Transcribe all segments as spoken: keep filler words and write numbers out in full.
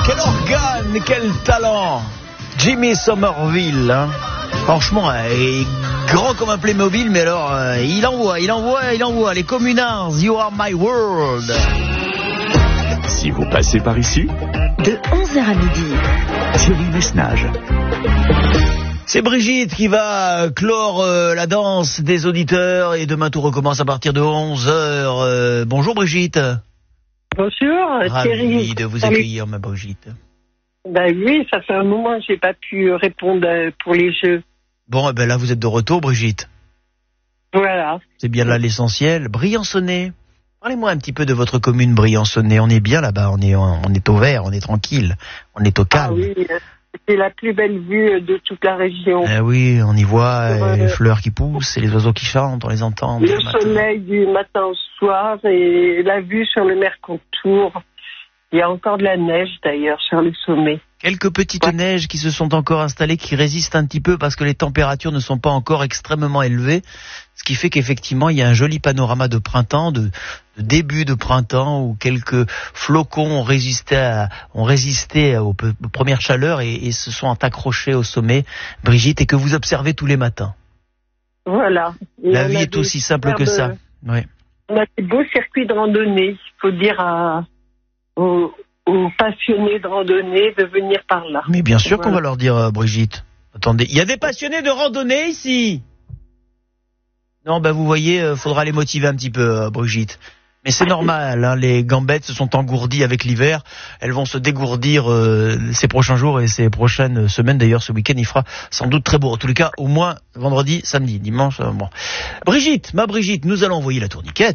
Quel organe, quel talent! Jimmy Somerville, hein. Franchement, euh, il est grand comme un Playmobil, mais alors, euh, il envoie, il envoie, il envoie. Les communards, You Are My World. Si vous passez par ici, de onze heures à midi, Thierry Messnage. C'est Brigitte qui va clore euh, la danse des auditeurs et demain tout recommence à partir de onze heures. Euh, bonjour Brigitte. Bonjour Thierry. Ravi de vous accueillir ma Brigitte. Ben oui, ça fait un moment que j'ai pas pu répondre pour les jeux. Bon, eh ben là vous êtes de retour Brigitte. Voilà. C'est bien là l'essentiel. Briançonnais. Parlez-moi un petit peu de votre commune Briançonnais. On est bien là-bas, on est, on est au vert, on est tranquille, on est au calme. Ah oui, c'est la plus belle vue de toute la région. Eh oui, on y voit euh, les fleurs qui poussent et les oiseaux qui chantent, on les entend. Le soleil du matin au soir et la vue sur le Mercantour. Il y a encore de la neige d'ailleurs sur le sommet. Quelques petites ouais. neiges qui se sont encore installées, qui résistent un petit peu parce que les températures ne sont pas encore extrêmement élevées. Ce qui fait qu'effectivement, il y a un joli panorama de printemps, de, de début de printemps, où quelques flocons ont résisté, à, ont résisté aux, aux premières chaleurs et, et se sont accrochés au sommet, Brigitte, et que vous observez tous les matins. Voilà. Et La vie est aussi simple que ça. Oui. On a des beaux circuits de randonnée. Il faut dire à, aux, aux passionnés de randonnée de venir par là. Mais bien sûr voilà. qu'on va leur dire, euh, Brigitte. Attendez, il y a des passionnés de randonnée ici? Non, ben vous voyez, euh, faudra les motiver un petit peu, euh, Brigitte. Mais c'est normal, hein, les gambettes se sont engourdies avec l'hiver. Elles vont se dégourdir euh, ces prochains jours et ces prochaines semaines. D'ailleurs, ce week-end, il fera sans doute très beau. En tous les cas, au moins vendredi, samedi, dimanche. Euh, bon. Brigitte, ma Brigitte, nous allons envoyer la tourniquette.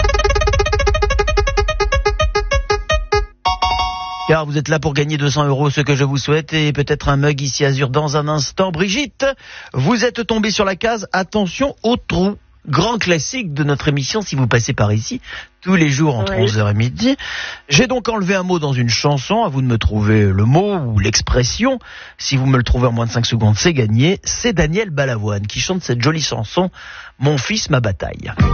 Car vous êtes là pour gagner deux cents euros, ce que je vous souhaite, et peut-être un mug ici Azur dans un instant. Brigitte, vous êtes tombée sur la case « Attention au trou ». Grand classique de notre émission, si vous passez par ici, tous les jours entre oui. onze heures et midi. J'ai donc enlevé un mot dans une chanson, à vous de me trouver le mot ou l'expression. Si vous me le trouvez en moins de cinq secondes, c'est gagné. C'est Daniel Balavoine qui chante cette jolie chanson « Mon fils, ma bataille ».